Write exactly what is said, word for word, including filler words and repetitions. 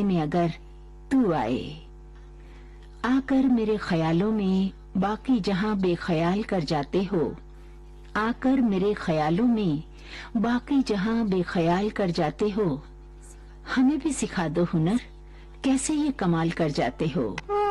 में अगर तू आए, आकर मेरे ख्यालों में बाकी जहां बेख्याल कर जाते हो, आकर मेरे ख्यालों में बाकी जहां बेख्याल कर जाते हो, हमें भी सिखा दो हुनर, कैसे ये कमाल कर जाते हो।